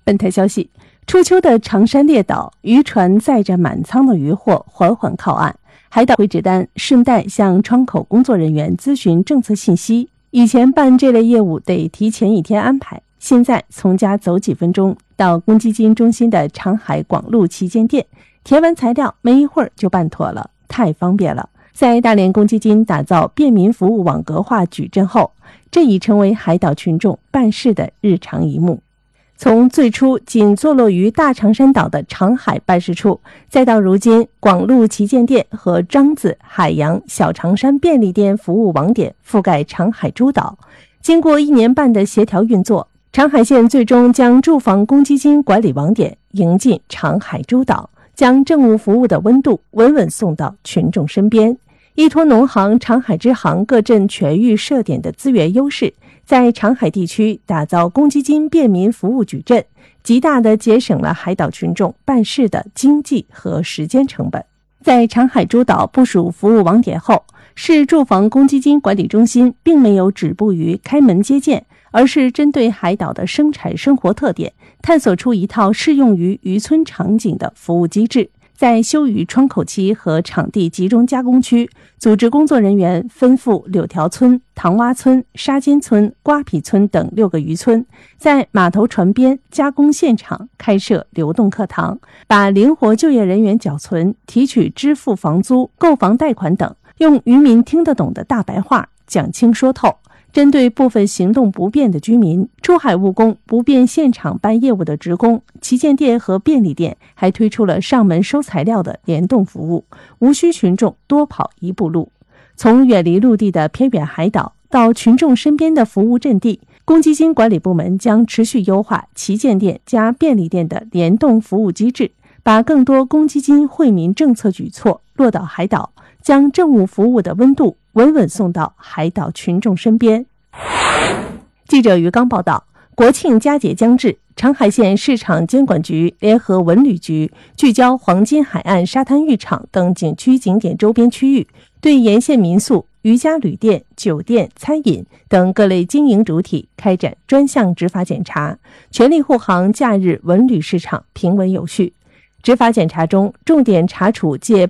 本台消息，初秋的长山列岛，渔船载着满舱的渔获缓缓靠岸，海岛会值单顺带向窗口工作人员咨询政策信息。以前办这类业务得提前1天安排，现在从家走几分钟到公积金中心的长海广路旗舰店，填完材料没一会儿就办妥了，太方便了。在大连公积金打造便民服务网格化矩阵后，这已成为海岛群众办事的日常一幕。从最初仅坐落于大长山岛的长海办事处，再到如今广路旗舰店和张子、海洋、小长山便利店服务网点覆盖长海诸岛，经过1年半的协调运作，长海县最终将住房公积金管理网点迎进长海诸岛，将政务服务的温度稳稳送到群众身边。依托农行、长海支行各镇全域设点的资源优势，在长海地区打造公积金便民服务矩阵，极大地节省了海岛群众办事的经济和时间成本。在长海诸岛部署服务网点后，市住房公积金管理中心并没有止步于开门接见，而是针对海岛的生产生活特点，探索出一套适用于渔村场景的服务机制。在休渔窗口期和场地集中加工区，组织工作人员分赴柳条村、塘洼村、沙尖村、瓜皮村等6个渔村，在码头船边加工现场开设流动课堂，把灵活就业人员缴存、提取支付房租、购房贷款等，用渔民听得懂的大白话讲清说透。针对部分行动不便的居民、出海务工不便现场办业务的职工，旗舰店和便利店还推出了上门收材料的联动服务，无需群众多跑一步路。从远离陆地的偏远海岛到群众身边的服务阵地，公积金管理部门将持续优化旗舰店加便利店的联动服务机制，把更多公积金惠民政策举措落到海岛，将政务服务的温度稳稳送到海岛群众身边。记者于刚报道，国庆佳节将至，长海县市场监管局联合文旅局聚焦黄金海岸沙滩浴场等景区景点周边区域，对沿线民宿、渔家旅店、酒店、餐饮等各类经营主体开展专项执法检查，全力护航假日文旅市场平稳有序。执法检查中，重点查处借